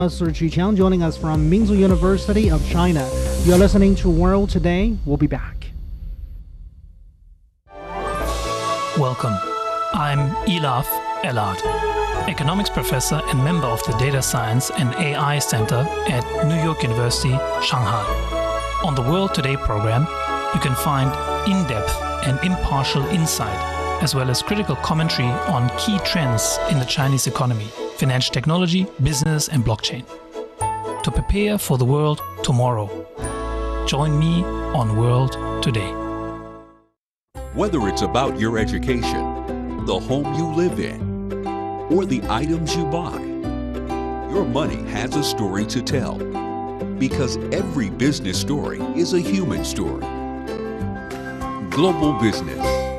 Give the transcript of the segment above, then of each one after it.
Professor Qu Qiang joining us from Minzu University of China. You're listening to World Today. We'll be back. Welcome. I'm Elaf Elad, economics professor and member of the Data Science and AI Center at New York University, Shanghai. On the World Today program, you can find in-depth and impartial insight, as well as critical commentary on key trends in the Chinese economy, financial technology, business, and blockchain. To prepare for the world tomorrow, join me on World Today. Whether it's about your education, the home you live in, or the items you buy, your money has a story to tell. Because every business story is a human story. Global Business.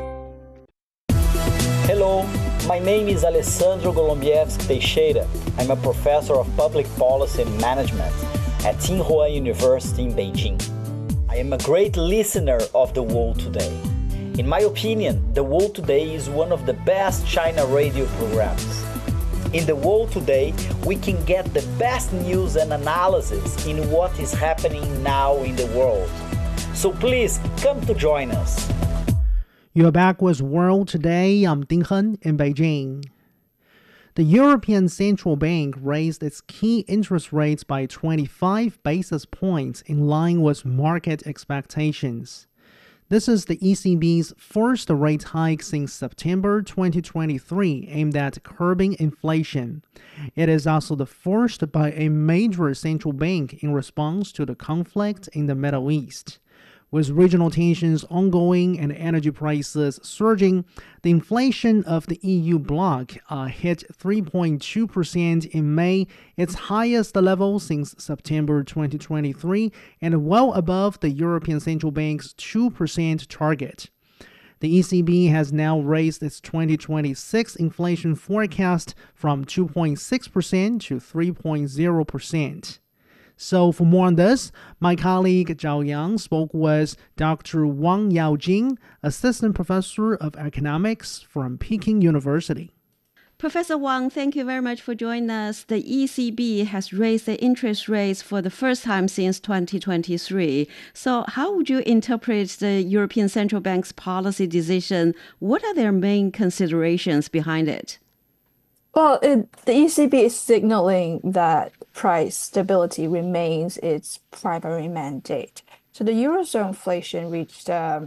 Hello, my name is Alessandro Golombieski Teixeira. I'm a professor of public policy and management at Tsinghua University in Beijing. I am a great listener of The World Today. In my opinion, The World Today is one of the best China radio programs. In The World Today, we can get the best news and analysis in what is happening now in the world. So please come to join us. You're back with World Today. I'm Ding Hen in Beijing. The European Central Bank raised its key interest rates by 25 basis points in line with market expectations. This is the ECB's first rate hike since September 2023 aimed at curbing inflation. It is also the first by a major central bank in response to the conflict in the Middle East. With regional tensions ongoing and energy prices surging, the inflation of the EU bloc hit 3.2% in May, its highest level since September 2023, and well above the European Central Bank's 2% target. The ECB has now raised its 2026 inflation forecast from 2.6% to 3.0%. So for more on this, my colleague Zhao Yang spoke with Dr. Wang Yaojing, Assistant Professor of Economics from Peking University. Professor Wang, thank you very much for joining us. The ECB has raised the interest rates for the first time since 2023. So how would you interpret the European Central Bank's policy decision? What are their main considerations behind it? Well, the ECB is signaling that price stability remains its primary mandate. So the Eurozone inflation reached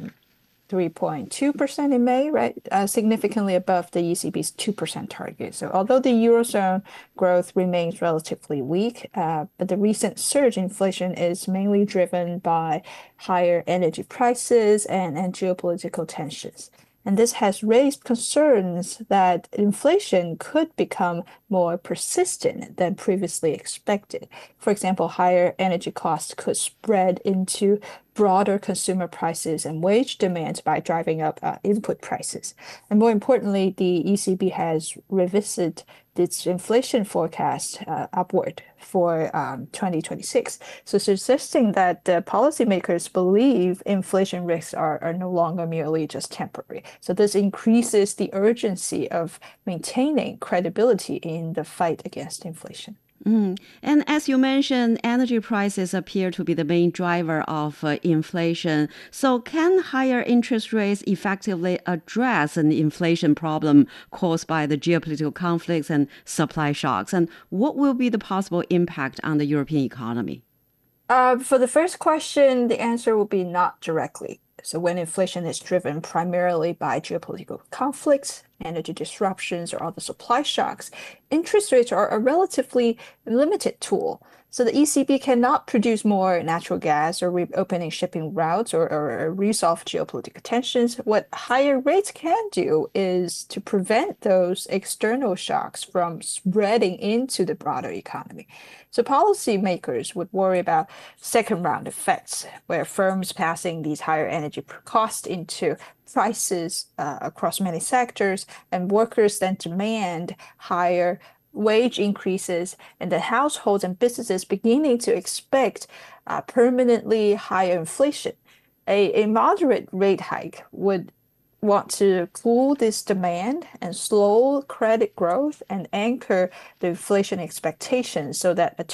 3.2% in May, right? Significantly above the ECB's 2% target. So although the Eurozone growth remains relatively weak, but the recent surge in inflation is mainly driven by higher energy prices and geopolitical tensions. And this has raised concerns that inflation could become more persistent than previously expected. For example, higher energy costs could spread into broader consumer prices and wage demands by driving up input prices. And more importantly, the ECB has revisited its inflation forecast upward for 2026. So suggesting that policymakers believe inflation risks are no longer merely just temporary. So this increases the urgency of maintaining credibility in the fight against inflation. And as you mentioned, energy prices appear to be the main driver of inflation. So can higher interest rates effectively address an inflation problem caused by the geopolitical conflicts and supply shocks? And what will be the possible impact on the European economy? For the first question, the answer will be not directly. So when inflation is driven primarily by geopolitical conflicts, energy disruptions, or other supply shocks, interest rates are a relatively limited tool. So the ECB cannot produce more natural gas or reopening shipping routes or resolve geopolitical tensions. What higher rates can do is to prevent those external shocks from spreading into the broader economy. So policymakers would worry about second round effects, where firms passing these higher energy costs into prices across many sectors, and workers then demand higher wage increases, and the households and businesses beginning to expect permanently higher inflation. A moderate rate hike would want to cool this demand and slow credit growth and anchor the inflation expectations so that